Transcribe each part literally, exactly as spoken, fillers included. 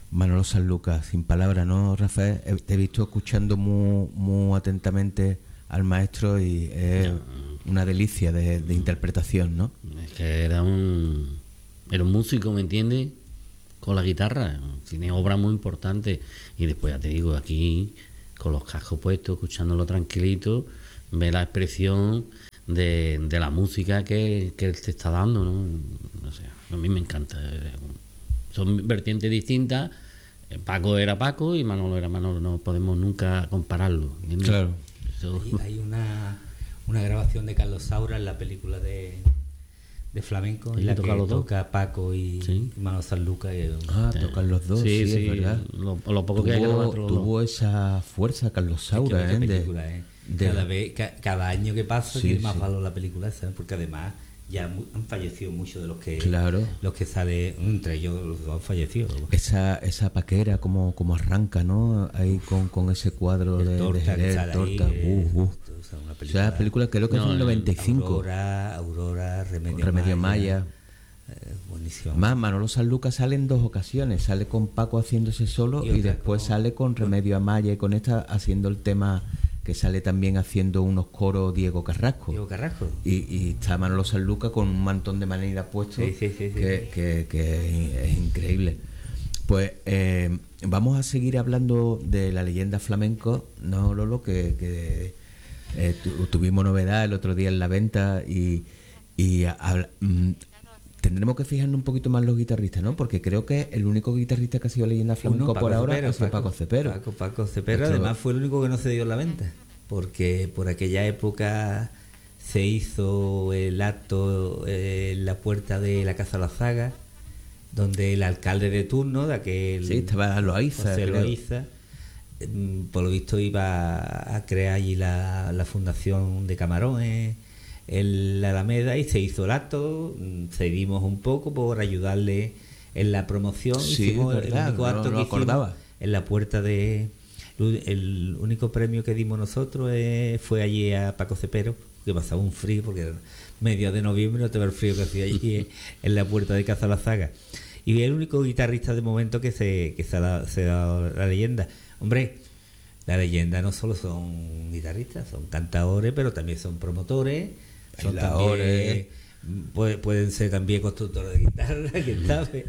Manolo Sanlúcar, sin palabras, ¿no, Rafael? Eh, Te he visto escuchando muy, muy atentamente al maestro y es No. una delicia de, de interpretación, ¿no? Es que era un era un músico, ¿me entiendes? Con la guitarra, tiene obras muy importantes. Y después, ya te digo, aquí con los cascos puestos, escuchándolo tranquilito, ve la expresión de, de la música que, que él te está dando, ¿no? O sea, a mí me encanta. Son vertientes distintas. Paco era Paco y Manolo era Manolo, no podemos nunca compararlo, ¿entiendes? Claro. Eso- Hay, hay una, una grabación de Carlos Saura en la película de, de flamenco, ¿Y en la que toca los dos? toca Paco y, Sí. y Manolo Sanlúcar. y- Ah, tocan los dos, sí, sí, es verdad. Lo, lo poco que hay que Tuvo, grabar los dos. tuvo esa fuerza Carlos Saura, Es que ¿eh? qué De- película, ¿eh? de- Cada, vez, ca- cada año que pasa Sí, tiene más sí. valor la película esa, porque además ya mu- han fallecido muchos de los que Claro. los que sale, entre ellos los dos han fallecido. Esa, esa paquera, como, como arranca, ¿no? Ahí con, con ese cuadro El de, de Torta, que Jerez, sale ahí, Torta, eh, uh, uh. o sea, una O sea, la película creo que No, es del eh, noventa y cinco. Aurora, Aurora, Remedio, Remedio Maya. Eh, buenísimo. Más, Manolo Sanlúcar sale en dos ocasiones. Sale con Paco haciéndose solo Y y, otra después con- sale con Remedio Amaya y con esta haciendo el tema que sale también haciendo unos coros Diego Carrasco. Diego Carrasco. Y, y está Manolo Sanlúcar con un mantón de manera puesto Sí, sí, sí, sí. que, que- que es increíble. Pues eh, vamos a seguir hablando de la leyenda flamenco, ¿no, Lolo? Que, que eh, tu- tuvimos novedad el otro día en la venta y, y habla- mm, tendremos que fijarnos un poquito más los guitarristas, ¿no? Porque creo que el único guitarrista que ha sido leyenda flamenco Uno, Paco por ahora Cepero, ha sido Paco Cepero. Paco, Paco Cepero, Esto- además fue el único que no se dio la venta, porque por aquella época se hizo el acto eh, en la puerta de la Casa Lazaga, donde el alcalde de turno, de aquel Sí, estaba Loaiza, José creo. Loaiza, mm, por lo visto iba a crear allí la, la fundación de Camarones en la Alameda, y se hizo el acto, mm, cedimos un poco por ayudarle en la promoción. Sí, hicimos es verdad, el único no- acto no que acordaba. hicimos en la puerta de el único premio que dimos nosotros eh, fue allí a Paco Cepero, que pasaba un frío porque era medio de noviembre, no te ve el frío que hacía allí en, en la puerta de Casa Lazaga, y el único guitarrista de momento que se que se ha dado, se ha dado la leyenda. Hombre, la leyenda no solo son guitarristas, son cantadores, pero también son promotores, son Bailadores. también, puede- pueden ser también constructores de guitarra, quién sabe.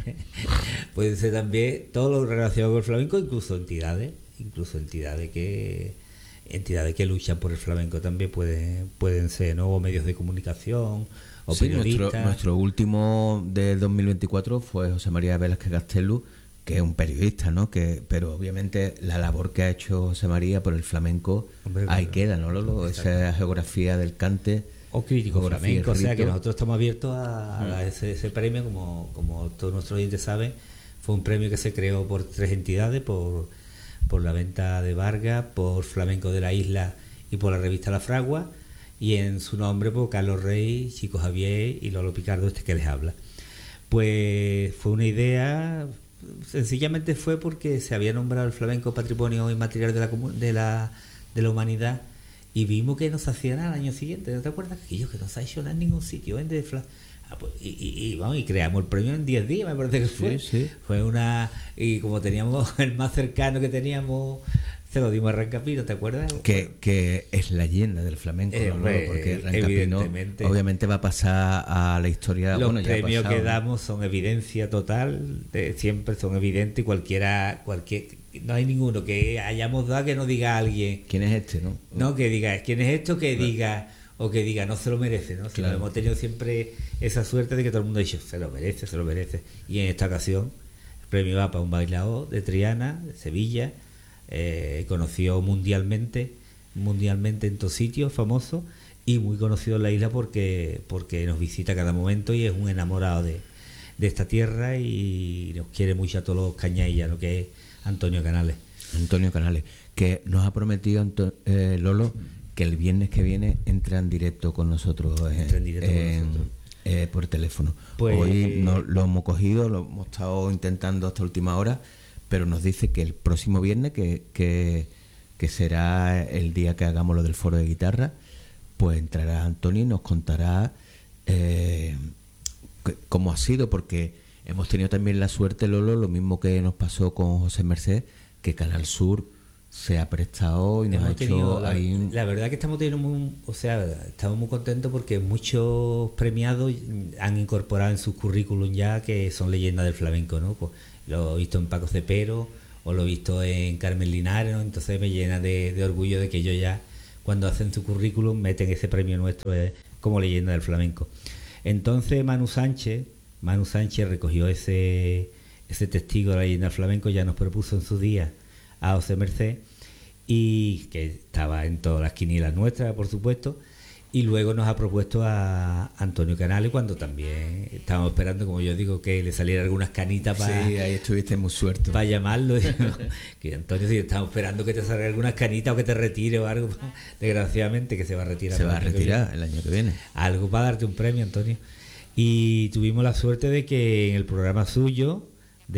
Pueden ser también todo lo relacionado con el flamenco, incluso entidades, incluso entidades que entidades que luchan por el flamenco también pueden pueden ser, ¿no? O medios de comunicación o Sí, periodistas. nuestro, nuestro último de dos mil veinticuatro fue José María Velázquez Gastelu, que es un periodista, ¿no? Que, pero obviamente la labor que ha hecho José María por el flamenco, Hombre, ahí claro. queda, ¿no, Lolo? Esa geografía del cante. O crítico geografía, flamenco, o sea rito. que nosotros estamos abiertos a, a ese, ese premio, como, como todos nuestros oyentes saben, fue un premio que se creó por tres entidades, por, por la venta de Vargas, por Flamenco de la Isla y por la revista La Fragua, y en su nombre por Carlos Rey, Chico Javier y Lolo Picardo, este que les habla. Pues fue una idea, sencillamente fue porque se había nombrado el flamenco Patrimonio Inmaterial de la, comu- de la, de la Humanidad, y vimos que no se hacía nada al año siguiente. ¿No te acuerdas? Aquello que no se ha hecho nada en ningún sitio. ¿eh? De fla- ah, pues, y, y, y, vamos, y creamos el premio en diez días, me parece que fue. Sí, sí. Fue una... Y como teníamos el más cercano que teníamos, se lo dimos a Rancapino, ¿te acuerdas? Que, que es la leyenda del flamenco, Eh, ¿no, hombre, Lolo? Porque Rancapino evidentemente. obviamente va a pasar a la historia. Los bueno, ya ha premios pasado, que ¿no? damos son evidencia total, de- siempre son evidentes, y cualquiera, cualquier, no hay ninguno que hayamos dado que no diga a alguien, ¿Quién es este, no? no que diga quién es esto, que diga, o que diga no se lo merece, ¿no? Si Claro. hemos tenido siempre esa suerte de que todo el mundo ha dicho se lo merece, se lo merece, y en esta ocasión el premio va para un bailaor de Triana, de Sevilla, eh, conocido mundialmente, mundialmente en todos sitios, famoso, y muy conocido en la isla porque porque nos visita cada momento y es un enamorado de, de esta tierra y nos quiere mucho a todos los cañaillas, que es Antonio Canales. Antonio Canales, que nos ha prometido Anto- eh, Lolo que el viernes que viene entra en directo con nosotros, eh, Entra en directo con en- nosotros. eh, por teléfono. Pues- Hoy no, lo hemos cogido, lo hemos estado intentando hasta última hora, pero nos dice que el próximo viernes, que, que, que será el día que hagamos lo del foro de guitarra, pues entrará Antonio y nos contará eh, c- cómo ha sido, porque hemos tenido también la suerte, Lolo, lo mismo que nos pasó con José Merced, que Canal Sur se ha prestado y nos Hemos ha tenido, hecho la, ahí un- la verdad que estamos teniendo muy, o sea, estamos muy contentos porque muchos premiados han incorporado en sus currículum ya que son leyendas del flamenco, ¿no? Pues lo he visto en Paco Cepero o lo he visto en Carmen Linares, ¿no? Entonces me llena de, de orgullo de que ellos ya, cuando hacen su currículum, meten ese premio nuestro eh, como leyenda del flamenco. Entonces Manu Sánchez, Manu Sánchez recogió ese, ese testigo de la leyenda del flamenco, ya nos propuso en su día a José Merced, y que estaba en todas las quinielas nuestras, por supuesto, y luego nos ha propuesto a Antonio Canales, cuando también estábamos esperando, como yo digo, que le saliera algunas canitas para Sí, ahí estuviste muy suerte. para llamarlo. Y no, que Antonio, si estamos esperando que te salga algunas canitas o que te retire o algo, desgraciadamente que se va a retirar. Se va a el año que retirar viene. el año que viene. Algo para darte un premio, Antonio. Y tuvimos la suerte de que en el programa suyo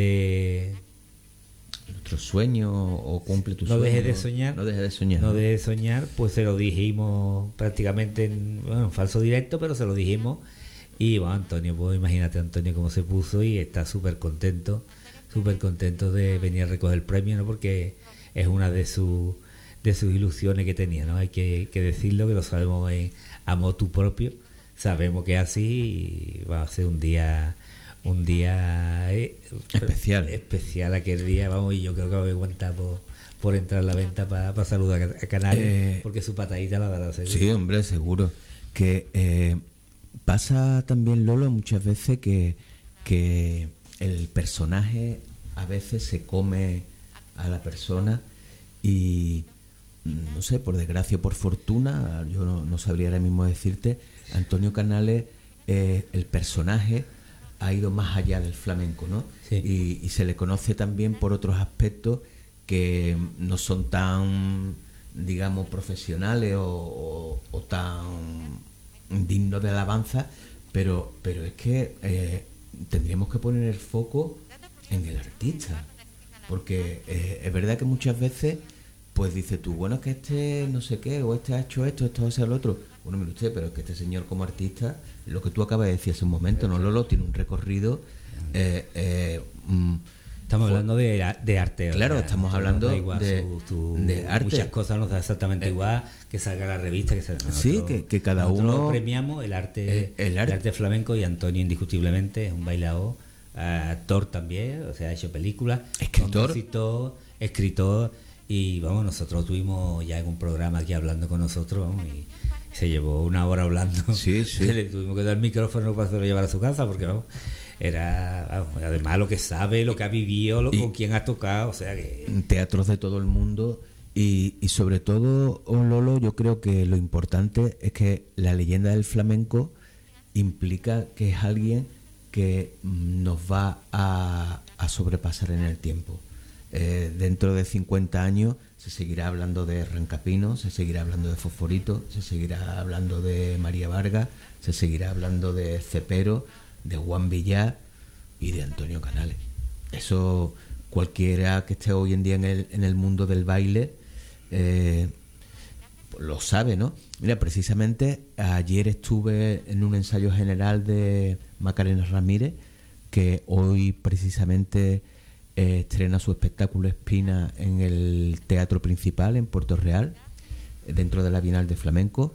de Nuestro sueño o cumple tu No sueño. dejes de soñar. No dejes de soñar. No de soñar, pues se lo dijimos prácticamente en, bueno, en falso directo, pero se lo dijimos. Y bueno, Antonio, pues imagínate Antonio cómo se puso y está súper contento, súper contento de venir a recoger el premio, ¿no? Porque es una de sus de sus ilusiones que tenía, ¿no? Hay que, que decirlo, que lo sabemos en, a motu propio, sabemos que es así y va a ser un día un día eh, Especial. especial aquel día, vamos, y yo creo que me voy a aguantar por, por entrar a la venta para saludar a, a Canales, Eh, porque su patadita la dará seguro. Sí, hombre, seguro. Que eh, pasa también, Lolo, muchas veces que, que el personaje a veces se come a la persona y, no sé, por desgracia o por fortuna, yo no, no sabría ahora mismo decirte, Antonio Canales, eh, el personaje ha ido más allá del flamenco, ¿no? Sí. Y, y se le conoce también por otros aspectos que no son tan, digamos, profesionales o, o- o tan dignos de alabanza, pero, pero es que eh, tendríamos que poner el foco en el artista, porque eh, es verdad que muchas veces pues dices tú, bueno, es que este no sé qué, o este ha hecho esto, esto hace el otro. Bueno, mire usted, pero es que este señor como artista, lo que tú acabas de decir hace un momento, ¿no, Lolo? Tiene un recorrido eh, eh, mm, Estamos hablando de, de arte. Claro, ¿verdad? estamos Nos hablando da igual de- su- su- de arte. Muchas cosas nos da exactamente igual, que salga la revista, que salga. Sí, nosotros- que- que cada nosotros uno- premiamos el arte, el- el arte. flamenco, y Antonio indiscutiblemente es un bailador, eh, actor también, o sea, ha hecho películas, Escritor. compositor, escritor, y vamos, nosotros tuvimos ya en un programa aquí hablando con nosotros, vamos, y se llevó una hora hablando. Sí, sí. Le tuvimos que dar el micrófono para hacerlo llevar a su casa, porque vamos, era, vamos, además lo que sabe, lo que ha vivido, lo, Y- con quién ha tocado, o sea que... teatros de todo el mundo y, y sobre todo, oh, Lolo, yo creo que lo importante es que la leyenda del flamenco implica que es alguien que mm, nos va a, a sobrepasar en el tiempo. Eh, dentro de cincuenta años se seguirá hablando de Rancapino, se seguirá hablando de Fosforito, se seguirá hablando de María Vargas, se seguirá hablando de Cepero, de Juan Villar y de Antonio Canales. Eso cualquiera que esté hoy en día en el, en el mundo del baile eh, pues lo sabe, ¿no? Mira, precisamente ayer estuve en un ensayo general de Macarena Ramírez, que hoy precisamente eh, estrena su espectáculo Espina en el Teatro Principal en Puerto Real, eh, dentro de la Bienal de Flamenco.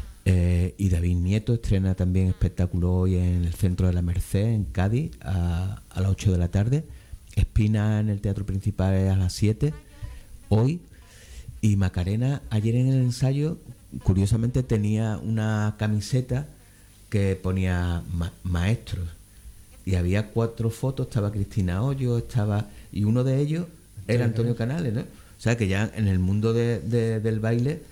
Eh, y David Nieto estrena también espectáculo hoy en el Centro de la Merced, en Cádiz, a, a las ocho de la tarde. Espina en el Teatro Principal es a las siete, hoy. Y Macarena, ayer en el ensayo, curiosamente tenía una camiseta que ponía ma- maestros. Y había cuatro fotos, estaba Cristina Hoyo, estaba... Y uno de ellos era Antonio Canales, ¿no? O sea que ya en el mundo de- de- del baile...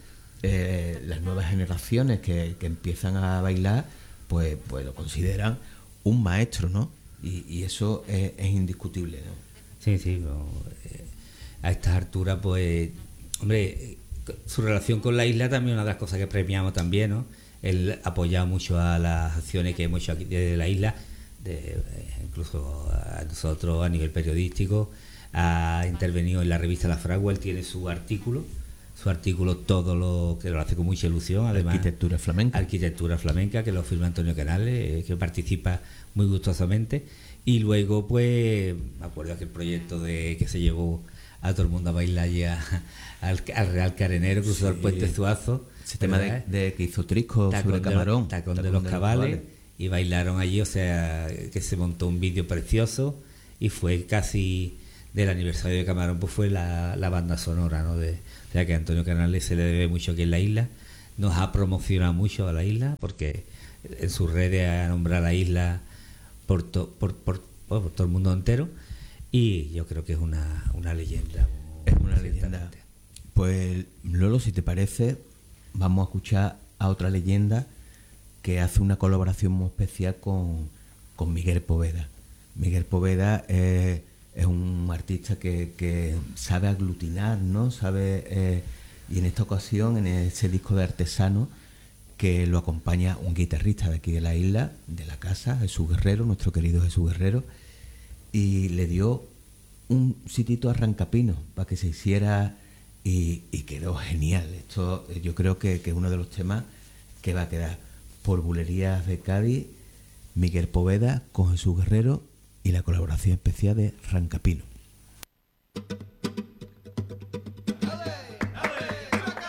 Eh, las nuevas generaciones que, que empiezan a bailar pues pues lo consideran un maestro, ¿no? Y, y eso es, es indiscutible, ¿no? Sí, sí, no, eh, a estas alturas, pues, hombre, eh, su relación con la isla también es una de las cosas que premiamos también, ¿no? Él apoya mucho a las acciones que hemos hecho aquí de la isla, de, eh, incluso a nosotros a nivel periodístico, ha intervenido en la revista La Fragua, él tiene su artículo, su artículo todo lo que lo hace con mucha ilusión, además Arquitectura flamenca. Arquitectura Flamenca, que lo firma Antonio Canales, eh, que participa muy gustosamente, Y luego, pues, me acuerdo aquel proyecto de que se llevó a todo el mundo a bailar ya al, al Real Carenero, cruzó el Sí. puente Zuazo. Ese tema de, ¿verdad? de que hizo Trisco Tacón sobre de los- Camarón. Tacón de Tacón los cabales, y bailaron allí, o sea, que se montó un vídeo precioso y fue casi del aniversario de Camarón, pues fue la, la banda sonora, ¿no? De, de que a Antonio Canales se le debe mucho aquí en la isla, nos ha promocionado mucho a la isla, porque en sus redes ha nombrado a la isla por, to- por, por, bueno, por todo el mundo entero, y yo creo que es una, una leyenda. Es una leyenda. ciertamente. Pues Lolo, si te parece, vamos a escuchar a otra leyenda que hace una colaboración muy especial con, con Miguel Poveda. Miguel Poveda eh, es un artista que, que sabe aglutinar, ¿no? Sabe, eh, y en esta ocasión, en ese disco de Artesano, que lo acompaña un guitarrista de aquí de la isla, de la casa, Jesús Guerrero, nuestro querido Jesús Guerrero, y le dio un sitito a Rancapino para que se hiciera, y, y quedó genial. Esto eh, yo creo que, que es uno de los temas que va a quedar por Bulerías de Cádiz, Miguel Poveda con Jesús Guerrero y la colaboración especial de Rancapino.